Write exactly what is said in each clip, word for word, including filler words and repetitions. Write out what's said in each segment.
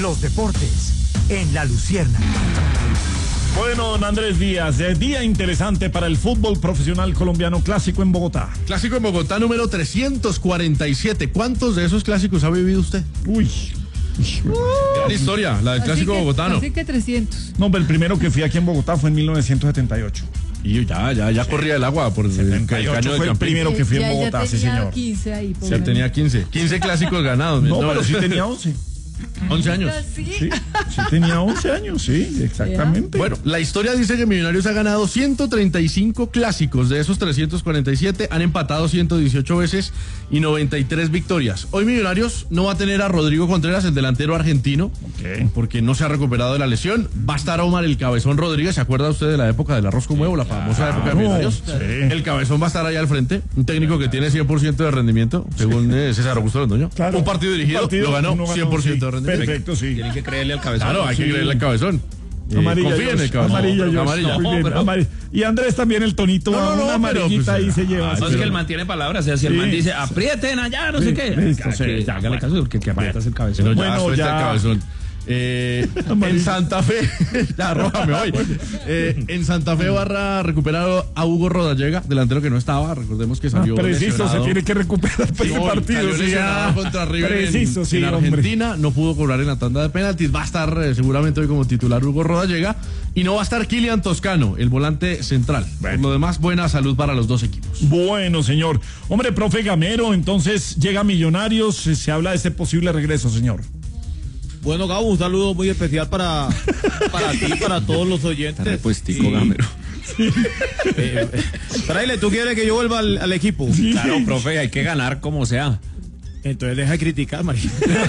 los deportes en La Luciérnaga. Bueno, don Andrés Díaz, eh, día interesante para el fútbol profesional colombiano, clásico en Bogotá. Clásico en Bogotá número trescientos cuarenta y siete. ¿Cuántos de esos clásicos ha vivido usted? Uy. Gran historia, la del clásico que, bogotano. Así que trescientos. No, pero el primero que fui aquí en Bogotá fue en mil novecientos setenta y ocho. Y ya, ya, ya corría el agua por el, setenta y ocho el caño fue del el primero que fui en Ya- ya Bogotá, sí tenía señor. quince ahí, por Ya lo tenía menos. quince. quince clásicos ganados. No, pero sí tenía once. once años. ¿Sí? Sí, sí tenía once años, sí, exactamente. Bueno, la historia dice que Millonarios ha ganado ciento treinta y cinco clásicos. De esos trescientos cuarenta y siete han empatado ciento dieciocho veces y noventa y tres victorias. Hoy Millonarios no va a tener a Rodrigo Contreras, el delantero argentino, Ok. porque no se ha recuperado de la lesión. Va a estar Omar el Cabezón Rodríguez. ¿Se acuerda usted de la época del arroz con huevo, la famosa época de Millonarios? Sí. El Cabezón va a estar ahí al frente. Un técnico que tiene cien por ciento de rendimiento, según eh, César Augusto Londoño. Claro. Un partido dirigido, Un partido, lo ganó, uno ganó, cien por ciento sí. de rendimiento. Perfecto, sí. Tienen que creerle al cabezón. Claro, hay que Sí. creerle al Cabezón. Eh, Amarilla, confíen en el George, Cabezón. amarilla, George. Amarilla. Muy bien, pero- amarilla. Y Andrés también el tonito, No, no, no, una pero, amarillita pues, ahí se lleva. ah, sí, No, es que pero- el man tiene palabras, o sea, si el Sí. man dice aprieten allá, no Sí, sé qué. listo, que- sí, que ya, hágale ya. caso porque que aprietas el cabezón. Pero ya, Bueno, suelta ya. el Cabezón. Eh, en Santa Fe, ya arrójame hoy. Eh, en Santa Fe va a recuperar a Hugo Rodallega, delantero que no estaba. Recordemos que Ah, salió preciso, lesionado. se tiene que recuperar para ese No, partido. cayó Sí, lesionado ya. contra River Preciso, en, sí, en hombre. Argentina. No pudo cobrar en la tanda de penaltis. Va a estar eh, seguramente hoy como titular Hugo Rodallega. Y no va a estar Kylian Toscano, el volante central. Bueno. Por lo demás, buena salud para los dos equipos. Bueno, señor. Hombre, profe Gamero, entonces llega Millonarios, se se habla de ese posible regreso, señor. Bueno, Gabo, un saludo muy especial para, para ti, para todos los oyentes. Repuestico, Y, Gamero. eh, Fraile, ¿tú quieres que yo vuelva al, al equipo? Claro, profe, hay que ganar como sea. Entonces deja de criticar, María.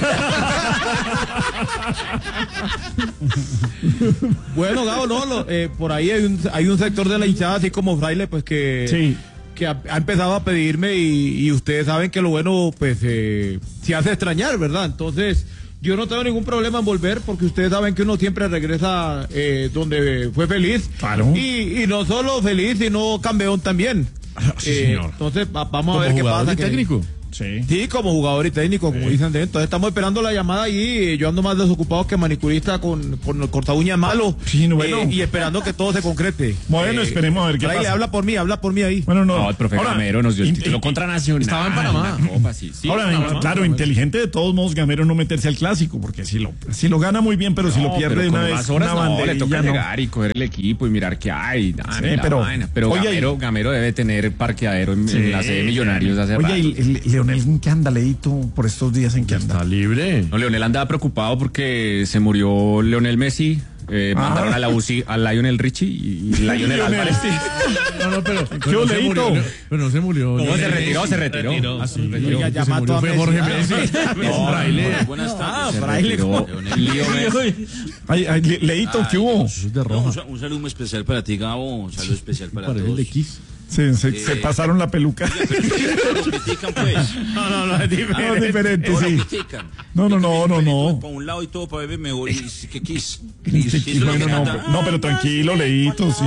Bueno, Gabo, no, lo- eh, por ahí hay un, hay un sector de la hinchada, así como Fraile, pues que, Sí. que ha, ha empezado a pedirme y, y ustedes saben que lo bueno, pues, eh, se hace extrañar, ¿verdad? Entonces, yo no tengo ningún problema en volver porque ustedes saben que uno siempre regresa eh, donde fue feliz. Claro. Y, y no solo feliz, sino campeón también. Sí, Eh, señor. Entonces, va- vamos Como a ver qué jugador pasa. y que- técnico. Sí. Sí, como jugador y técnico, como dicen de entonces estamos esperando la llamada ahí. Yo ando más desocupado que manicurista con, con el corta uñas malo. Sí, no, bueno. eh, y esperando que todo se concrete. Bueno, esperemos a ver qué Fraile, pasa. habla por mí, habla por mí ahí. Bueno, no. No, el profe Ahora, Gamero nos dio el in- título in- contra Nacional. Estaba en Panamá. La Copa, sí, sí, Ahora, estaba en claro, Panamá. inteligente de todos modos Gamero no meterse al clásico, porque si lo, si lo gana muy bien, pero si lo No, pierde pero de una con vez, más horas una no, le banderilla, toca no. llegar y coger el equipo y mirar qué hay. Nah, Sí, mira, pero- vaina. pero oye, Gamero, y- Gamero debe tener parqueadero en, Sí, en la sede de Millonarios hace rato. Oye, ¿y el- el Leonel en qué anda, Leito, por estos días en qué anda? Está libre. No, Leonel andaba preocupado porque se murió Leonel Messi. Eh, Ah. mandaron a la U C I a Lionel Richie y, y Lionel Lionel, Álvarez. sí. No, no, pero, ¿Qué pero no se Leito? murió. no, Pero no se murió. No, No, se retiró, se retiró. Ah, sí, Oiga, retiró. ya El que se mató murió a fue Messi. Jorge Ah, Messi. No, Fraile. buenas Ah, tardes. Se Fraile. retiró Leo Messi. Ay, ay, Le- Leito, ¿qué hubo? Es de No, rojo. un, sa- un saludo muy especial para ti, Gabo. Un saludo especial para Parece todos. el de Kiss. Se, se, se Eh, pasaron la peluca. Pero lo critican, pues. No, no, no, es diferente. No, es diferente, Todos sí. lo critican. No, no, no, no, no. Para un lado y todo para beber mejor. Y que Kiss. Sí, Eso es lo bueno, que no, canta. no, pero tranquilo, Leito, sí.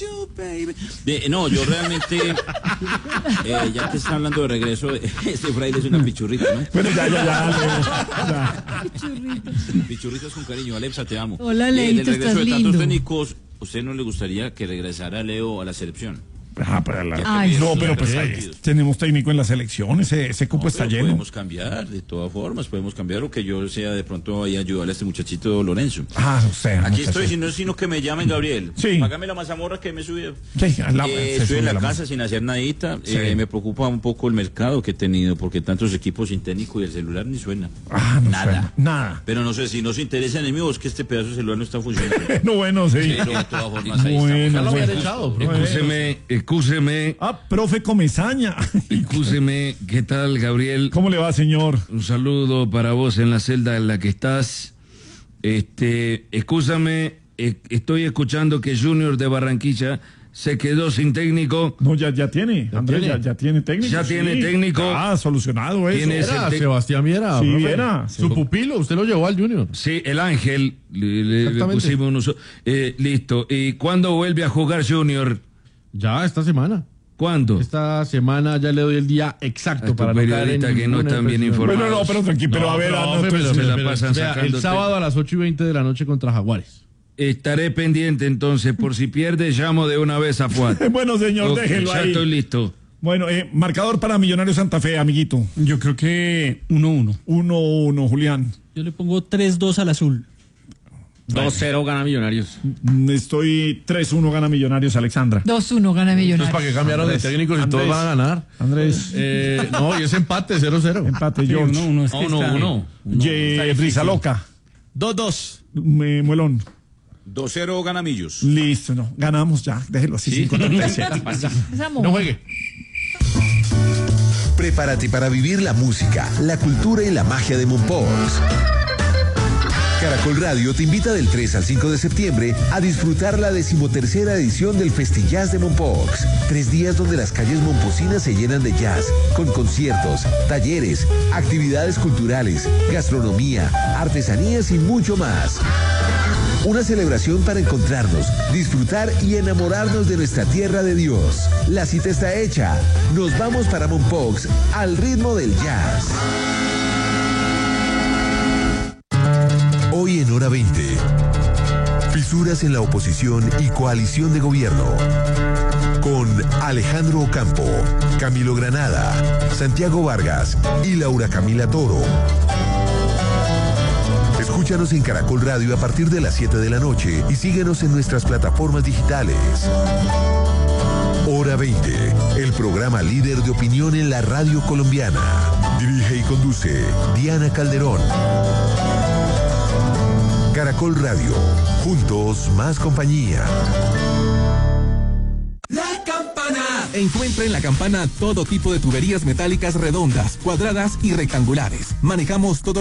De- no, yo realmente, eh, ya que está hablando de regreso, este Fraile es una pichurrita, ¿no? Bueno, ya, ya, ya, Leo, ya. Pichurritas con cariño. Alexa, te amo. Hola, Eh, Leito, del regreso estás de tantos lindo. técnicos, ¿usted no le gustaría que regresara Leo a la selección? Ah, para la- Ay, no, sí. pero pues ahí tenemos técnico en la selección, ese, ese cupo No, está pero lleno. Podemos cambiar, de todas formas, podemos cambiar lo que yo sea de pronto ahí ayudarle a este muchachito Lorenzo. Ah, o sea. Aquí muchacho. estoy, si no, sino que me llamen Gabriel. Sí. Págame la mazamorra que me he subido. Sí, al lado, Eh, se estoy en sube la la casa sin hacer nadita. Sí. Eh, me preocupa un poco el mercado que he tenido, porque tantos equipos sin técnico y el celular ni suena. Ah, no Nada. suena, nada. Pero no sé, si no se interesan en mí, o es que este pedazo de celular no está funcionando. No, bueno, sí. Pero de todas formas, ahí Bueno, estamos. lo habían bueno. echado, bro. Excúseme, excúseme, Ah, profe Comesaña. excúseme, ¿qué tal, Gabriel? ¿Cómo le va, señor? Un saludo para vos en la celda en la que estás. Este, excúsame, eh, estoy escuchando que Junior de Barranquilla se quedó sin técnico. No, ya, ya tiene. Andrés, tiene? ya, ya tiene técnico. Ya sí. tiene técnico. Ah, solucionado eso. ¿Quién es? Era el tec- Sebastián Viera. Sí, profe. Viera. Su pupilo, usted lo llevó al Junior. Sí, el Ángel. Le, le- le Exactamente. pusimos unos- eh, listo. ¿Y cuándo vuelve a jugar Junior? Ya, esta semana. ¿Cuándo? Esta semana ya le doy el día exacto A para estos no caer en periodistas que no ninguna están bien impresión. informados. Bueno, no, pero tranquilo, pero a ver, No, ah, no, profe, entonces, pero- se la pero- pasan vea, el sacándote. sábado a las ocho y veinte de la noche contra Jaguares. Estaré pendiente entonces, por si pierde, llamo de una vez a Fuad. bueno, señor, Ok, déjelo ya ahí. estoy listo. Bueno, eh, marcador para Millonarios Santa Fe, amiguito. Yo creo que uno uno. uno uno, Julián. Yo le pongo tres dos al azul. dos cero gana Millonarios. Mm, Estoy tres uno, gana Millonarios, Alexandra. dos uno gana Entonces, Millonarios. ¿para qué cambiaron Andrés, de técnicos si todos Andrés. van a ganar? Andrés. Eh, no, y es empate, cero cero. Empate, Sí, George. uno uno. Es que Uno, está- uno. Ye- Risa Loca. dos dos. Me- Muelón. dos cero gana Millos. Listo, no. Ganamos ya. Déjelo así. cinco treinta y siete. Esa No juegue. Prepárate para vivir la música, la cultura y la magia de Mompox. Caracol Radio te invita del tres al cinco de septiembre a disfrutar la decimotercera edición del Festillas de Mompox. Tres días donde las calles momposinas se llenan de jazz, con conciertos, talleres, actividades culturales, gastronomía, artesanías y mucho más. Una celebración para encontrarnos, disfrutar y enamorarnos de nuestra tierra de Dios. La cita está hecha. Nos vamos para Mompox al ritmo del jazz. Hoy en Hora veinte. Fisuras en la oposición y coalición de gobierno. Con Alejandro Ocampo, Camilo Granada, Santiago Vargas y Laura Camila Toro. Escúchanos en Caracol Radio a partir de las siete de la noche y síguenos en nuestras plataformas digitales. Hora veinte, el programa líder de opinión en la radio colombiana. Dirige y conduce Diana Calderón. Caracol Radio, juntos más compañía. La Campana. Encuentra en La Campana todo tipo de tuberías metálicas redondas, cuadradas y rectangulares. Manejamos todo